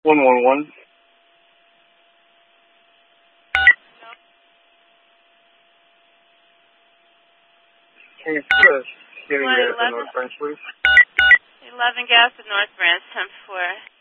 111. Can you put a North Branch, please? 11 gas at North Branch, 10-4.